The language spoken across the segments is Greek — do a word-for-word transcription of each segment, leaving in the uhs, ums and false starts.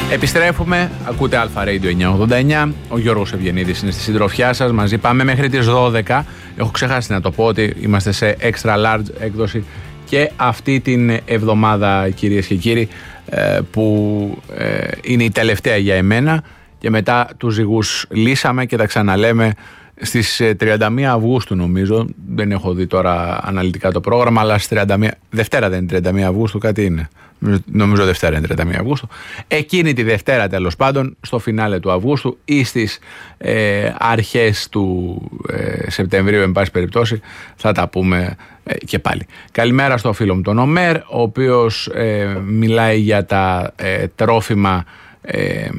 Επιστρέφουμε, ακούτε Αλφα Radio εννιακόσια ογδόντα εννιά. Ο Γιώργος Ευγενίδης είναι στη συντροφιά σας. Μαζί πάμε μέχρι τις δώδεκα. Έχω ξεχάσει να το πω ότι είμαστε σε extra large έκδοση και αυτή την εβδομάδα, κυρίες και κύριοι, που είναι η τελευταία για εμένα, και μετά τους ζυγούς λύσαμε και τα ξαναλέμε στις τριάντα μία Αυγούστου, νομίζω. Δεν έχω δει τώρα αναλυτικά το πρόγραμμα, αλλά στις τριάντα μία, Δευτέρα δεν είναι τριάντα μία Αυγούστου, κάτι είναι. Νομίζω Δευτέρα είναι τριάντα μία Αυγούστου. Εκείνη τη Δευτέρα, τέλος πάντων, στο φινάλε του Αυγούστου ή στις ε, αρχές του ε, Σεπτεμβρίου, εν πάση περιπτώσει, θα τα πούμε ε, και πάλι. Καλημέρα στο φίλο μου τον Ομέρ, ο οποίος ε, μιλάει για τα ε, τρόφιμα ε,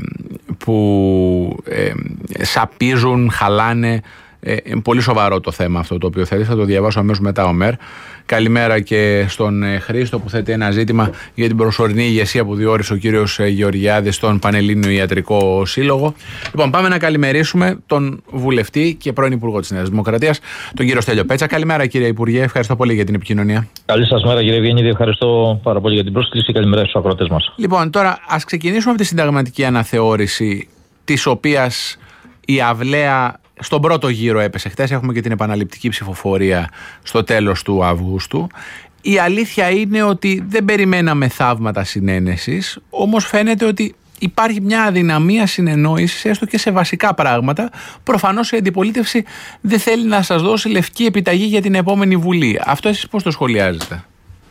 που ε, σαπίζουν, χαλάνε. Ε, είναι πολύ σοβαρό το θέμα αυτό το οποίο θέλει. Θα το διαβάσω αμέσως μετά, Ομέρ. Καλημέρα και στον ε, Χρήστο, που θέτει ένα ζήτημα για την προσωρινή ηγεσία που διόρισε ο κύριος ε, Γεωργιάδης στον Πανελλήνιο Ιατρικό Σύλλογο. Λοιπόν, πάμε να καλημερίσουμε τον βουλευτή και πρώην Υπουργό της Νέας Δημοκρατίας, τον κύριο Στέλιο Πέτσα. Καλημέρα, κύριε Υπουργέ. Ευχαριστώ πολύ για την επικοινωνία. Καλή σας μέρα, κύριε Ευγενίδη. Ευχαριστώ πάρα πολύ για την πρόσκληση. Καλημέρα στους ακροατές μας. Λοιπόν, τώρα ας ξεκινήσουμε από τη συνταγματική αναθεώρηση, της οποίας η αυλαία στον πρώτο γύρο έπεσε χτες. Έχουμε και την επαναληπτική ψηφοφορία στο τέλος του Αυγούστου. Η αλήθεια είναι ότι δεν περιμέναμε θαύματα συνένεσης, όμως φαίνεται ότι υπάρχει μια αδυναμία συνεννόησης, έστω και σε βασικά πράγματα. Προφανώς η αντιπολίτευση δεν θέλει να σας δώσει λευκή επιταγή για την επόμενη Βουλή. Αυτό εσείς πώς το σχολιάζετε?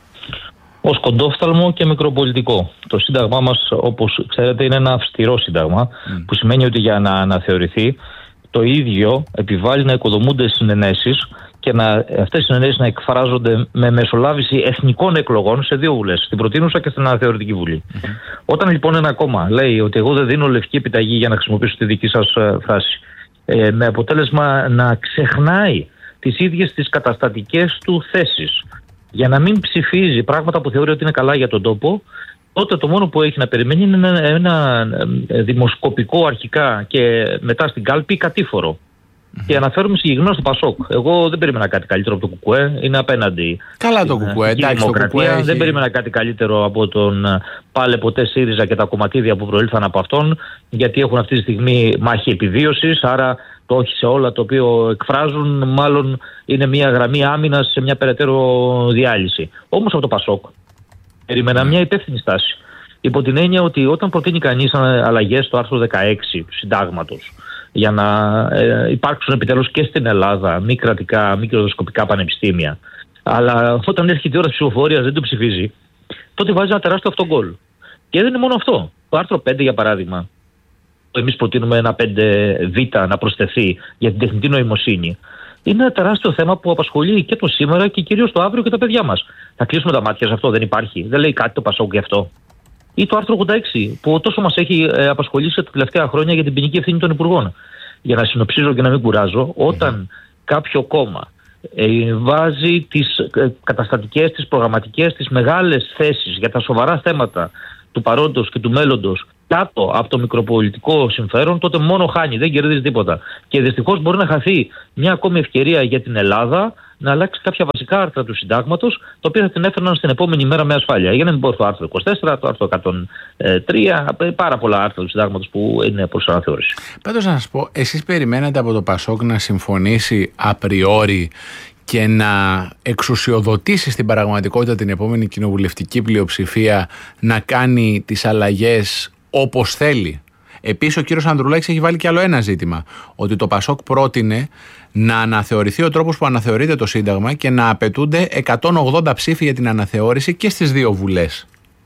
Ως κοντόφθαλμο και μικροπολιτικό. Το σύνταγμά μας, όπως ξέρετε, είναι ένα αυστηρό σύνταγμα, mm. που σημαίνει ότι για να αναθεωρηθεί, το ίδιο επιβάλλει να οικοδομούνται συνενέσεις και να, αυτές οι συνενέσεις να εκφράζονται με μεσολάβηση εθνικών εκλογών σε δύο βουλές, στην προτείνουσα και στην αναθεωρητική βουλή. Mm-hmm. Όταν λοιπόν ένα κόμμα λέει ότι εγώ δεν δίνω λευκή επιταγή, για να χρησιμοποιήσω τη δική σας φράση, ε, με αποτέλεσμα να ξεχνάει τις ίδιες τις καταστατικές του θέσεις για να μην ψηφίζει πράγματα που θεωρεί ότι είναι καλά για τον τόπο, τότε το μόνο που έχει να περιμένει είναι ένα, ένα δημοσκοπικό αρχικά και μετά στην κάλπη κατήφορο. Mm-hmm. Και αναφέρομαι συγκεκριμένα στο Πασόκ. Εγώ δεν περίμενα κάτι καλύτερο από το Κουκουέ. Είναι απέναντι. Καλά το Κουκουέ, εντάξει. Το Κουκουέ έχει... Δεν περίμενα κάτι καλύτερο από τον Πάλε Ποτέ ΣΥΡΙΖΑ και τα κομματίδια που προήλθαν από αυτόν, γιατί έχουν αυτή τη στιγμή μάχη επιβίωσης. Άρα το όχι σε όλα το οποίο εκφράζουν, μάλλον είναι μια γραμμή άμυνας σε μια περαιτέρω διάλυση. Όμως από το Πασόκ περίμενα μια υπεύθυνη στάση. Υπό την έννοια ότι όταν προτείνει κανείς αλλαγές στο άρθρο δεκαέξι του συντάγματος για να ε, υπάρξουν επιτέλους και στην Ελλάδα μη κρατικά, μη κερδοσκοπικά πανεπιστήμια, αλλά όταν έρχεται η ώρα της ψηφοφορίας δεν το ψηφίζει, τότε βάζει ένα τεράστιο αυτογκόλ. Και δεν είναι μόνο αυτό. Το άρθρο πέντε, για παράδειγμα, εμείς προτείνουμε ένα πέντε β να προσθεθεί για την τεχνητή νοημοσύνη. Είναι ένα τεράστιο θέμα που απασχολεί και το σήμερα και κυρίως το αύριο και τα παιδιά μας. Θα κλείσουμε τα μάτια σε αυτό, δεν υπάρχει. Δεν λέει κάτι το Πασόκ γι' αυτό. Ή το άρθρο ογδόντα έξι, που τόσο μας έχει ε, απασχολήσει τα τελευταία χρόνια για την ποινική ευθύνη των υπουργών. Για να συνοψίζω και να μην κουράζω, όταν κάποιο κόμμα ε, βάζει τις ε, καταστατικές, τις προγραμματικές, τις μεγάλες θέσεις για τα σοβαρά θέματα του παρόντος και του μέλλοντος κάτω από το μικροπολιτικό συμφέρον, τότε μόνο χάνει, δεν κερδίζει τίποτα. Και δυστυχώς μπορεί να χαθεί μια ακόμη ευκαιρία για την Ελλάδα να αλλάξει κάποια βασικά άρθρα του συντάγματος, τα οποία θα την έφερναν στην επόμενη μέρα με ασφάλεια. Για να μην πω το άρθρο είκοσι τέσσερα, το άρθρο εκατόν τρία, πάρα πολλά άρθρα του συντάγματος που είναι προς αναθεώρηση. Πάντως να σας πω, εσείς περιμένατε από το Πασόκ να συμφωνήσει απριόρι και να εξουσιοδοτήσει στην πραγματικότητα την επόμενη κοινοβουλευτική πλειοψηφία να κάνει τις αλλαγές όπως θέλει? Επίσης, ο κύριος Ανδρουλάκης έχει βάλει και άλλο ένα ζήτημα, ότι το Πασόκ πρότεινε να αναθεωρηθεί ο τρόπος που αναθεωρείται το Σύνταγμα και να απαιτούνται εκατόν ογδόντα ψήφοι για την αναθεώρηση και στις δύο βουλές.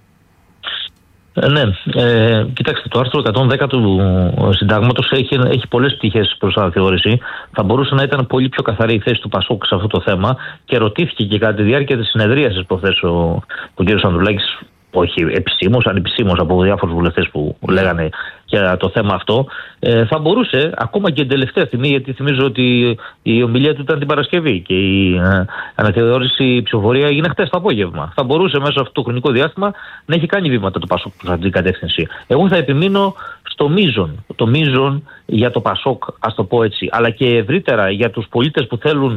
Ε, ναι, ε, κοιτάξτε, το άρθρο εκατόν δέκα του Συντάγματος έχει, έχει πολλές πτυχές προς αναθεώρηση. Θα μπορούσε να ήταν πολύ πιο καθαρή η θέση του Πασόκ σε αυτό το θέμα και ρωτήθηκε και κατά τη διάρκεια της συνεδρίασης προχθές ο, ο κ. Ανδρουλάκης, όχι επισήμως, ανεπισήμως από διάφορους βουλευτές που λέγανε για το θέμα αυτό, ε, θα μπορούσε ακόμα και την τελευταία στιγμή, γιατί θυμίζω ότι η ομιλία του ήταν την Παρασκευή και η ε, αναθεώρηση, η ψηφοφορία έγινε χτες το απόγευμα. Θα μπορούσε μέσα σε αυτό το χρονικό διάστημα να έχει κάνει βήματα το Πασόκ προς αυτή την κατεύθυνση. Εγώ θα επιμείνω στο μείζον, το μείζον για το Πασόκ, ας το πω έτσι, αλλά και ευρύτερα για τους πολίτες που θέλουν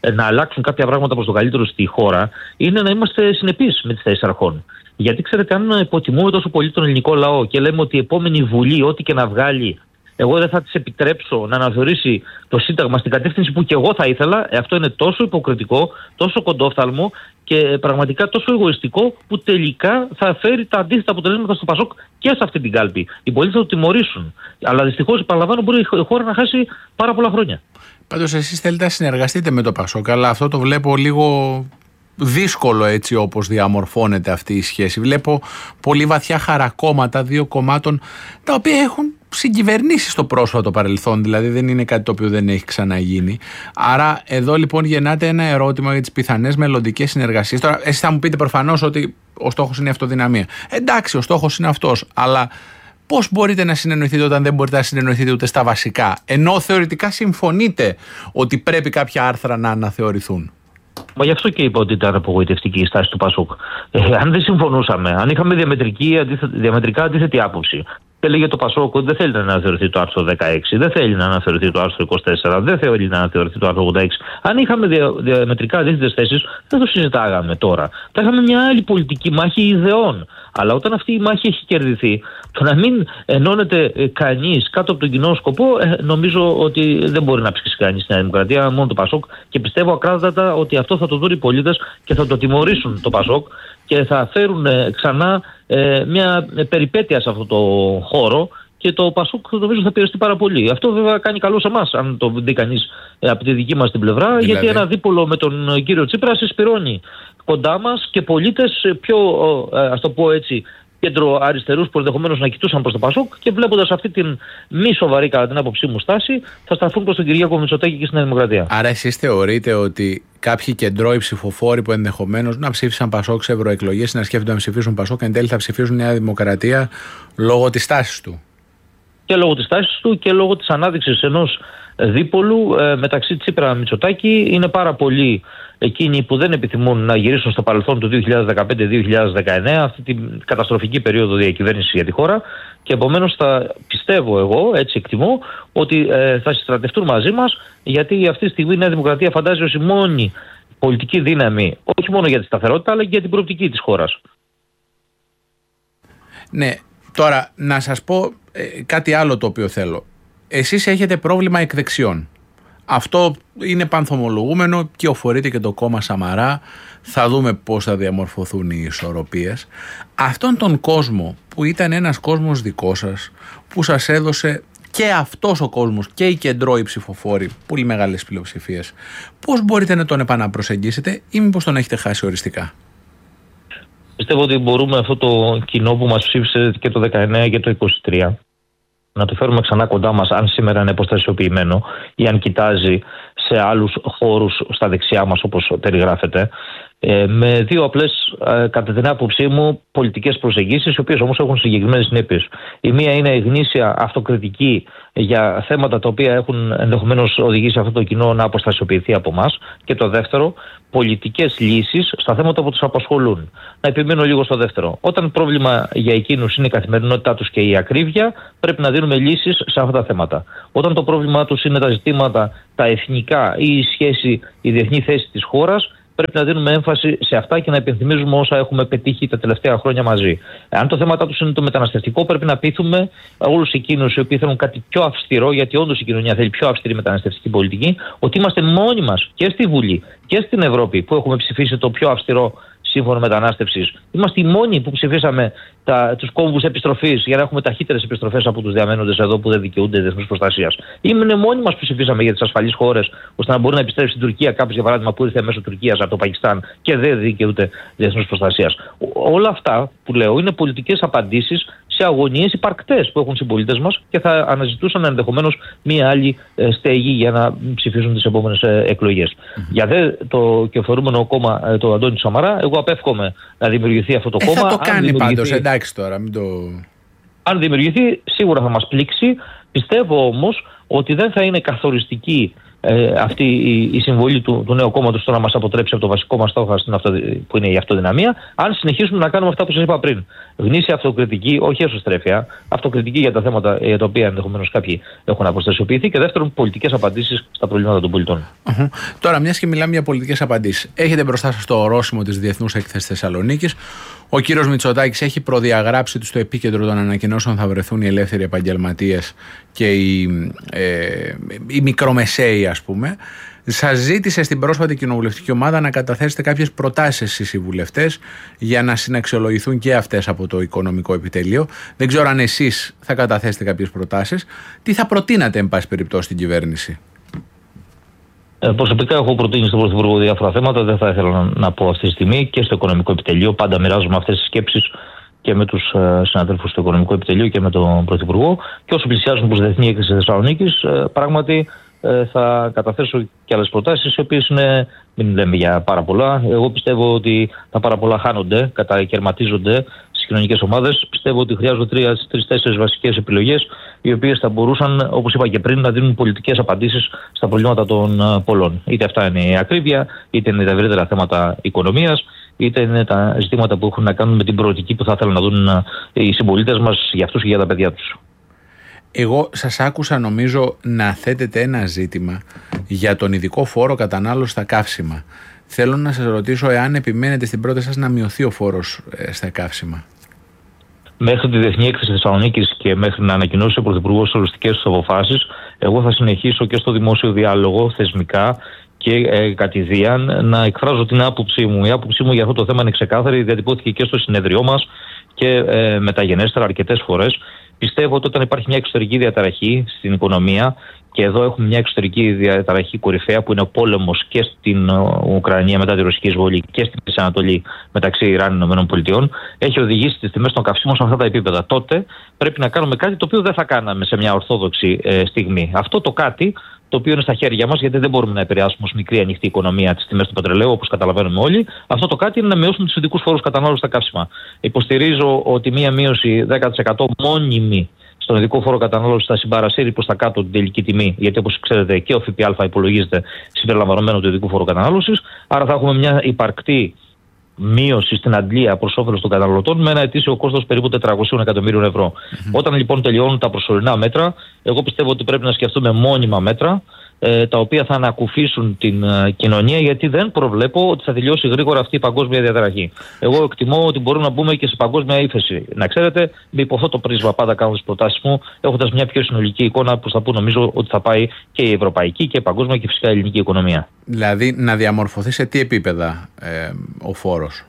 να αλλάξουν κάποια πράγματα προς το καλύτερο στη χώρα είναι να είμαστε συνεπείς με τις θέσεις αρχών. Γιατί ξέρετε, αν υποτιμούμε τόσο πολύ τον ελληνικό λαό και λέμε ότι η επόμενη Βουλή, ό,τι και να βγάλει, εγώ δεν θα της επιτρέψω να αναθεωρήσει το Σύνταγμα στην κατεύθυνση που και εγώ θα ήθελα, αυτό είναι τόσο υποκριτικό, τόσο κοντόφθαλμο και πραγματικά τόσο εγωιστικό που τελικά θα φέρει τα αντίθετα αποτελέσματα στο Πασόκ και σε αυτή την κάλπη. Οι πολίτες θα το τιμωρήσουν. Αλλά δυστυχώς, επαναλαμβάνω, μπορεί η χώρα να χάσει πάρα πολλά χρόνια. Πάντως, εσείς θέλετε να συνεργαστείτε με το Πασόκ, αλλά αυτό το βλέπω λίγο δύσκολο έτσι όπως διαμορφώνεται αυτή η σχέση. Βλέπω πολύ βαθιά χαρακόμματα δύο κομμάτων τα οποία έχουν συγκυβερνήσει στο πρόσφατο παρελθόν, δηλαδή δεν είναι κάτι το οποίο δεν έχει ξαναγίνει. Άρα εδώ λοιπόν γεννάται ένα ερώτημα για τις πιθανές μελλοντικές συνεργασίες. Τώρα εσείς θα μου πείτε προφανώς ότι ο στόχος είναι η αυτοδυναμία. Εντάξει, ο στόχος είναι αυτός, αλλά πώς μπορείτε να συνεννοηθείτε όταν δεν μπορείτε να συνεννοηθείτε ούτε στα βασικά, ενώ θεωρητικά συμφωνείτε ότι πρέπει κάποια άρθρα να αναθεωρηθούν? Μα γι' αυτό και είπα ότι ήταν απογοητευτική η στάση του Πασόκ. Ε, αν δεν συμφωνούσαμε, αν είχαμε διαμετρική, διαμετρικά αντίθετη άποψη, έλεγε το Πασόκ ότι δεν θέλει να αναθεωρηθεί το άρθρο δεκαέξι, δεν θέλει να αναθεωρηθεί το άρθρο είκοσι τέσσερα, δεν θέλει να αναθεωρηθεί το άρθρο ογδόντα έξι. Αν είχαμε δια, διαμετρικά αντίθετες θέσεις, δεν το συζητάγαμε τώρα. Θα είχαμε μια άλλη πολιτική μάχη ιδεών. Αλλά όταν αυτή η μάχη έχει κερδιθεί, το να μην ενώνεται κανείς κάτω από τον κοινό σκοπό, νομίζω ότι δεν μπορεί να ψηφίσει κανείς στη Νέα Δημοκρατία, μόνο το Πασόκ. Και πιστεύω ακράδαντα ότι αυτό θα το δουν οι πολίτες και θα το τιμωρήσουν το Πασόκ και θα φέρουν ξανά μια περιπέτεια σε αυτό το χώρο. Και το Πασόκ νομίζω θα πειραστεί πάρα πολύ. Αυτό βέβαια κάνει καλό σε εμάς, αν το δει κανείς από τη δική μας την πλευρά, δηλαδή, γιατί ένα δίπολο με τον κύριο Τσίπρα συσπηρώνει κοντά μας και πολίτες πιο, ας το πω έτσι, κέντρο αριστερούς που ενδεχομένως να κοιτούσαν προς το Πασόκ και βλέποντας αυτή την μη σοβαρή κατά την άποψή μου στάση, θα σταθούν προς τον Κυριάκο Μητσοτάκη και στη Νέα Δημοκρατία. Άρα εσείς θεωρείτε ότι κάποιοι κεντρώοι ψηφοφόροι που ενδεχομένως να ψήφισαν Πασόκ σε ευρωεκλογές, να σκέφτονται να ψηφίσουν Πασόκ, εν τέλει θα ψηφίσουν Νέα Δημοκρατία λόγω της τάσης του? Και λόγω της τάσης του και λόγω της ανάδειξης ενός δίπολου ε, μεταξύ Τσίπρα Μητσοτάκη. Είναι πάρα πολλοί εκείνοι που δεν επιθυμούν να γυρίσουν στο παρελθόν του δύο χιλιάδες δεκαπέντε δύο χιλιάδες δεκαεννέα, αυτή την καταστροφική περίοδο διακυβέρνησης για τη χώρα, και επομένως θα πιστεύω εγώ, έτσι εκτιμώ, ότι ε, θα συστρατευτούν μαζί μας, γιατί αυτή τη στιγμή η Νέα Δημοκρατία φαντάζει ως η μόνη πολιτική δύναμη, όχι μόνο για τη σταθερότητα, αλλά και για την προοπτική της χώρας. Ναι, τώρα να σας πω ε, κάτι άλλο το οποίο θέλω. Εσείς έχετε πρόβλημα εκδεξιών. Αυτό είναι πανθομολογούμενο και οφορείται και το κόμμα Σαμαρά. Θα δούμε πώς θα διαμορφωθούν οι ισορροπίες. Αυτόν τον κόσμο που ήταν ένας κόσμος δικό σας, που σας έδωσε και αυτός ο κόσμος και οι κεντρώοι ψηφοφόροι, πολύ μεγάλες πλειοψηφίες, πώς μπορείτε να τον επαναπροσεγγίσετε ή μήπως τον έχετε χάσει οριστικά? Πιστεύω ότι μπορούμε αυτό το κοινό που μας ψήφισε και το δεκαεννέα και το είκοσι τρία να το φέρουμε ξανά κοντά μας, αν σήμερα είναι αποστασιοποιημένο ή αν κοιτάζει σε άλλους χώρους στα δεξιά μας όπως περιγράφεται, ε, με δύο απλές, ε, κατά την άποψή μου, πολιτικές προσεγγίσεις, οι οποίες όμως έχουν συγκεκριμένες συνέπειες. Η μία είναι η γνήσια αυτοκριτική για θέματα τα οποία έχουν ενδεχομένως οδηγήσει αυτό το κοινό να αποστασιοποιηθεί από εμάς, και το δεύτερο, πολιτικές λύσεις στα θέματα που τους απασχολούν. Να επιμείνω λίγο στο δεύτερο. Όταν πρόβλημα για εκείνους είναι η καθημερινότητά τους και η ακρίβεια, πρέπει να δίνουμε λύσεις σε αυτά τα θέματα. Όταν το πρόβλημά τους είναι τα ζητήματα τα εθνικά ή η σχέση, η διεθνή θέση της χώρας, πρέπει να δίνουμε έμφαση σε αυτά και να υπενθυμίζουμε όσα έχουμε πετύχει τα τελευταία χρόνια μαζί. Αν το θέμα τους είναι το μεταναστευτικό, πρέπει να πείθουμε όλους εκείνους οι οποίοι θέλουν κάτι πιο αυστηρό, γιατί όντως η κοινωνία θέλει πιο αυστηρή μεταναστευτική πολιτική, ότι είμαστε μόνοι μας και στη Βουλή και στην Ευρώπη που έχουμε ψηφίσει το πιο αυστηρό σύμφωνο μετανάστευσης. Είμαστε οι μόνοι που ψηφίσαμε τους κόμβους επιστροφής για να έχουμε ταχύτερες επιστροφές από τους διαμένοντες εδώ που δεν δικαιούνται διεθνούς προστασίας. Είναι μόνοι μας που ψηφίσαμε για τις ασφαλείς χώρες, ώστε να μπορεί να επιστρέψει στην Τουρκία κάποιος, για παράδειγμα, που ήρθε μέσω Τουρκίας από το Πακιστάν και δεν δικαιούται διεθνούς προστασίας. Όλα αυτά που λέω είναι πολιτικές απαντήσεις σε αγωνίες υπαρκτές που έχουν οι συμπολίτες μας και θα αναζητούσαν ενδεχομένως μία άλλη στέγη για να ψηφίσουν τις επόμενες εκλογές. Mm-hmm. Για δε το κεφαλούμενο κόμμα, το Αντώνη Σαμαρά, εγώ απέφχομαι να δημιουργηθεί αυτό το ε, κόμμα. Θα το κάνει δημιουργηθεί... πάντως, εντάξει τώρα, μην το... Αν δημιουργηθεί, σίγουρα θα μας πλήξει. Πιστεύω όμως ότι δεν θα είναι καθοριστική ε, αυτή η, η συμβολή του, του νέου κόμματος το να μας αποτρέψει από το βασικό μας στόχο που είναι η αυτοδυναμία, αν συνεχίσουμε να κάνουμε αυτά που σας είπα πριν. Γνήσια αυτοκριτική, όχι εσωστρέφεια, αυτοκριτική για τα θέματα για τα οποία ενδεχομένως κάποιοι έχουν αποστασιοποιηθεί, και δεύτερον, πολιτικές απαντήσεις στα προβλήματα των πολιτών. Uh-huh. Τώρα, μιας και μιλάμε για πολιτικές απαντήσεις, έχετε μπροστά σας το ορόσημο της Διεθνούς Έκθεσης Θεσσαλονίκης. Ο κύριος Μητσοτάκης έχει προδιαγράψει ότι στο επίκεντρο των ανακοινώσεων θα βρεθούν οι ελεύθεροι επαγγελματίες και οι, ε, οι μικρομεσαίοι, ας πούμε. Σας ζήτησε στην πρόσφατη κοινοβουλευτική ομάδα να καταθέσετε κάποιες προτάσεις εσείς οι βουλευτές για να συναξιολογηθούν και αυτές από το Οικονομικό Επιτελείο. Δεν ξέρω αν εσείς θα καταθέσετε κάποιες προτάσεις. Τι θα προτείνατε, εν πάση περιπτώσει, στην κυβέρνηση? Ε, προσωπικά έχω προτείνει στον Πρωθυπουργό διάφορα θέματα. Δεν θα ήθελα να, να πω αυτή τη στιγμή, και στο Οικονομικό Επιτελείο. Πάντα μοιράζομαι αυτές τις σκέψεις και με τους ε, συναδέλφους του Οικονομικού Επιτελείου και με τον Πρωθυπουργό. Και όσο πλησιάζουν προς τη Διεθνή Έκθεση Θεσσαλονίκης, ε, πράγματι ε, θα καταθέσω και άλλες προτάσεις, οι οποίες είναι, μην λέμε για πάρα πολλά. Εγώ πιστεύω ότι τα πάρα πολλά χάνονται, κατακαιρματίζονται στις κοινωνικές ομάδες. Πιστεύω ότι χρειάζονται τρεις-τέσσερις βασικές επιλογές, οι οποίες θα μπορούσαν, όπως είπα και πριν, να δίνουν πολιτικές απαντήσεις στα προβλήματα των πολλών. Είτε αυτά είναι η ακρίβεια, είτε είναι τα ευρύτερα θέματα οικονομίας, είτε είναι τα ζητήματα που έχουν να κάνουν με την προοπτική που θα ήθελαν να δουν οι συμπολίτες μας για αυτούς και για τα παιδιά τους. Εγώ σας άκουσα, νομίζω, να θέτετε ένα ζήτημα για τον ειδικό φόρο κατανάλωσης στα καύσιμα. Θέλω να σας ρωτήσω εάν επιμένετε στην πρόταση σας να μειωθεί ο φόρος ε, στα καύσιμα. Μέχρι τη Διεθνή Έκθεση Θεσσαλονίκης και μέχρι να ανακοινώσει ο Πρωθυπουργός τις οριστικές του αποφάσεις, εγώ θα συνεχίσω και στο δημόσιο διάλογο θεσμικά και ε, κατηδίαν να εκφράζω την άποψή μου. Η άποψή μου για αυτό το θέμα είναι ξεκάθαρη, διατυπώθηκε και στο συνέδριό μας και ε, μεταγενέστερα αρκετές φορές. Πιστεύω ότι όταν υπάρχει μια εξωτερική διαταραχή στην οικονομία, και εδώ έχουμε μια εξωτερική διαταραχή κορυφαία που είναι ο πόλεμος και στην Ουκρανία μετά τη ρωσική εισβολή και στην Μέση Ανατολή μεταξύ Ιράν και ΗΠΑ, έχει οδηγήσει τις τιμές των καυσίμων σε αυτά τα επίπεδα. Τότε πρέπει να κάνουμε κάτι το οποίο δεν θα κάναμε σε μια ορθόδοξη ε, στιγμή. Αυτό το κάτι, το οποίο είναι στα χέρια μας, γιατί δεν μπορούμε να επηρεάσουμε ως μικρή ανοιχτή οικονομία τις τιμές του πετρελαίου, όπως καταλαβαίνουμε όλοι, αυτό το κάτι είναι να μειώσουμε τους ειδικούς φόρους κατανάλωσης στα καύσιμα. Υποστηρίζω ότι μία μείωση δέκα τοις εκατό μόνιμη στον ειδικό φόρο κατανάλωσης θα συμπαρασύρει προς τα κάτω την τελική τιμή, γιατί όπως ξέρετε και ο ΦΠΑ υπολογίζεται συμπεριλαμβανομένου του ειδικού φόρου κατανάλωσης. Άρα θα έχουμε μια υπαρκτή μείωση στην αντλία προς όφελος των καταναλωτών με ένα ετήσιο κόστος περίπου τετρακόσια εκατομμύριων ευρώ. Mm-hmm. Όταν λοιπόν τελειώνουν τα προσωρινά μέτρα, εγώ πιστεύω ότι πρέπει να σκεφτούμε μόνιμα μέτρα, ε, τα οποία θα ανακουφίσουν την ε, κοινωνία, γιατί δεν προβλέπω ότι θα τελειώσει γρήγορα αυτή η παγκόσμια διαταραχή. Εγώ εκτιμώ ότι μπορούμε να μπούμε και σε παγκόσμια ύφεση. Να ξέρετε, με υπό αυτό το πρίσμα πάντα κάνω τις προτάσεις μου, έχοντας μια πιο συνολική εικόνα προς τα που νομίζω ότι θα πάει και η ευρωπαϊκή και η παγκόσμια και φυσικά η ελληνική οικονομία. Δηλαδή να διαμορφωθεί σε τι επίπεδα ε, ο φόρος?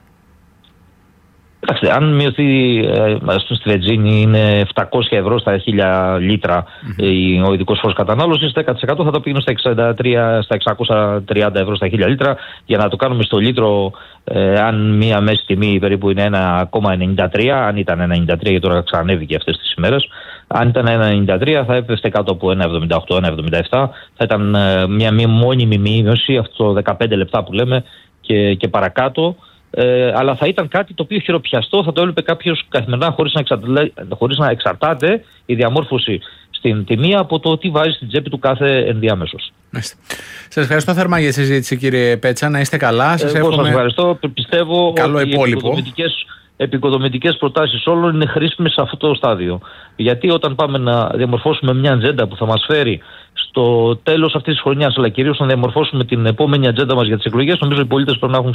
Κοιτάξτε, αν μειωθεί ε, στη βενζίνη είναι επτακόσια ευρώ στα χίλια λίτρα mm-hmm. ο ειδικός φόρος κατανάλωσης, δέκα τοις εκατό θα το πήγαινε στα, εξήντα τρία, στα εξακόσια τριάντα ευρώ στα χίλια λίτρα. Για να το κάνουμε στο λίτρο, ε, αν μία μέση τιμή περίπου είναι ένα κόμμα ενενήντα τρία, αν ήταν ένα ενενήντα τρία, γιατί τώρα ξανανέβηκε αυτές τις ημέρες, αν ήταν ένα ενενήντα τρία θα έπεφτε κάτω από ένα εβδομήντα οκτώ, ένα εβδομήντα επτά, θα ήταν ε, μια, μια μόνιμη μείωση, αυτό το δεκαπέντε λεπτά που λέμε και, και παρακάτω. Ε, αλλά θα ήταν κάτι το οποίο χειροπιαστό, θα το έβλεπε κάποιος καθημερινά χωρίς να, εξαρτά, χωρίς να εξαρτάται η διαμόρφωση στην τιμή από το τι βάζει στην τσέπη του κάθε ενδιάμεσος. Σας ευχαριστώ θερμά για τη συζήτηση, κύριε Πέτσα. Να είστε καλά. Σας Εγώ εύχομαι... σας ευχαριστώ. Πιστεύω καλό ότι υπόλοιπο. οι επικοδομητικές προτάσεις όλων είναι χρήσιμες σε αυτό το στάδιο. Γιατί όταν πάμε να διαμορφώσουμε μια ατζέντα που θα μας φέρει στο τέλος αυτής της χρονιάς, αλλά κυρίως να διαμορφώσουμε την επόμενη ατζέντα μας για τις εκλογές, νομίζω οι πολίτες πρέπει να έχουν